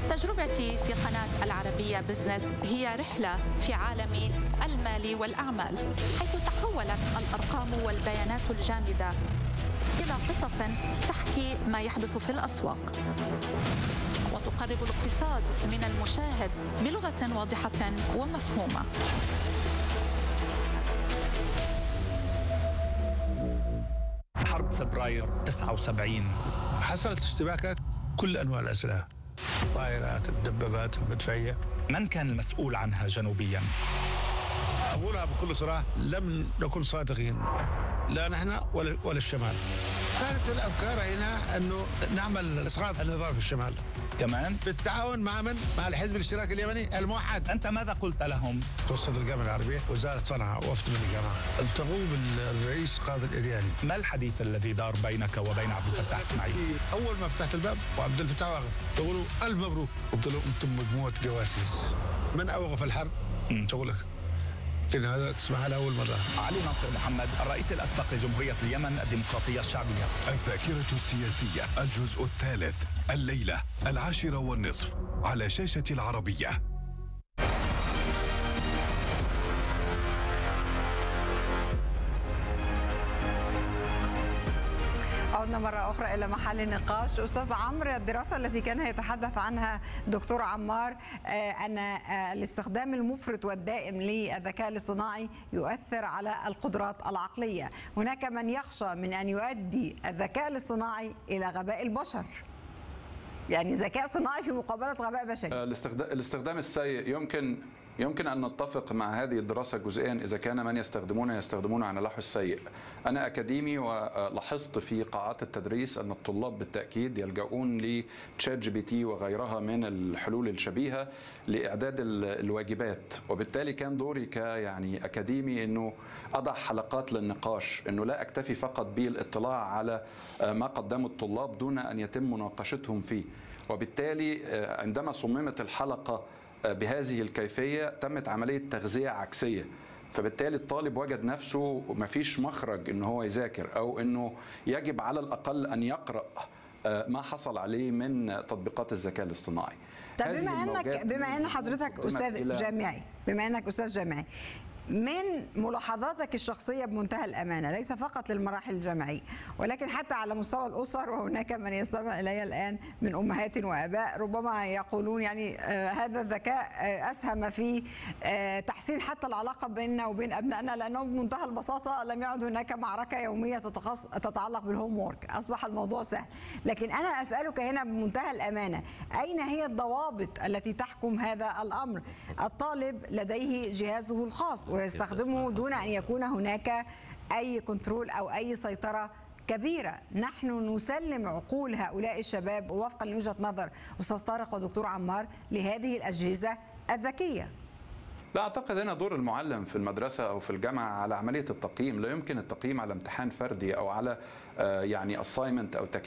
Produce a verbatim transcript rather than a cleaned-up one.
تجربتي في قناة العربية بزنس هي رحلة في عالم المال والأعمال، حيث تحولت الأرقام والبيانات الجامدة إلى قصص تحكي ما يحدث في الأسواق، وتقرب الاقتصاد من المشاهد بلغة واضحة ومفهومة. حرب فبراير تسعة وسبعين حصلت اشتباكات كل أنواع الأسلحة، الطائرات، الدبابات، المدفعية. من كان المسؤول عنها جنوبيا؟ أقولها بكل صراحة، لم نكن صادقين، لا نحن ولا, ولا الشمال. كانت الأفكار هنا أنه نعمل إسقاط النظام في الشمال كمان بالتعاون مع من؟ مع الحزب الاشتراكي اليمني الموحد. أنت ماذا قلت لهم؟ توسط الجامعة العربية وزارة صنعاء وفد من الجامعة التقوا بالرئيس قاضي الإرياني. ما الحديث الذي دار بينك وبين عبد الفتاح اسماعيل؟ أول ما فتحت الباب وعبد الفتاح واقف يقولوا ألف مبروك، قلت له أنتم مجموعة جواسيس. من أوقف الحرب؟ شغلك كده. هذا تسمعها لأول مرة. علي ناصر محمد، الرئيس الأسبق لجمهورية اليمن الديمقراطية الشعبية. الذاكرة السياسية الجزء الثالث، الليلة العاشرة والنصف على شاشة العربية. عدنا مرة أخرى إلى محل النقاش. أستاذ عمرو، الدراسة التي كان يتحدث عنها دكتور عمار أن الاستخدام المفرط والدائم للذكاء الاصطناعي يؤثر على القدرات العقلية، هناك من يخشى من أن يؤدي الذكاء الاصطناعي إلى غباء البشر، يعني ذكاء صناعي في مقابلة غباء بشري. الاستخدام السيء يمكن يمكن أن نتفق مع هذه الدراسة جزئيا إذا كان من يستخدمونه يستخدمونه على النحو السيء. أنا أكاديمي ولاحظت في قاعات التدريس أن الطلاب بالتأكيد يلجؤون لتشات جي بي تي وغيرها من الحلول الشبيهة لإعداد الواجبات، وبالتالي كان دوري كيعني أكاديمي أنه أضع حلقات للنقاش، أنه لا أكتفي فقط بالاطلاع على ما قدمه الطلاب دون أن يتم مناقشتهم فيه. وبالتالي عندما صممت الحلقة بهذه الكيفية تمت عملية تغذية عكسية، فبالتالي الطالب وجد نفسه ما فيش مخرج انه هو يذاكر، او انه يجب على الاقل ان يقرأ ما حصل عليه من تطبيقات الذكاء الاصطناعي. طب بما انك بما ان حضرتك استاذ جامعي بما انك استاذ جامعي من ملاحظاتك الشخصية بمنتهى الأمانة، ليس فقط للمراحل الجامعية ولكن حتى على مستوى الأسر، وهناك من يستمع إلي الآن من أمهات وآباء ربما يقولون يعني آه هذا الذكاء آه أسهم في آه تحسين حتى العلاقة بيننا وبين أبنائنا، لأنه بمنتهى البساطة لم يعد هناك معركة يومية تتعلق بالهوم وورك، أصبح الموضوع سهل. لكن أنا أسألك هنا بمنتهى الأمانة، أين هي الضوابط التي تحكم هذا الأمر؟ الطالب لديه جهازه الخاص ويستخدمه دون أن يكون هناك أي كنترول أو أي سيطرة كبيرة. نحن نسلم عقول هؤلاء الشباب وفقا لوجهة نظر أستاذ طارق ودكتور عمار لهذه الأجهزة الذكية. لا أعتقد هنا دور المعلم في المدرسة أو في الجامعة على عملية التقييم. لا يمكن التقييم على امتحان فردي أو على يعني assignment أو تكليف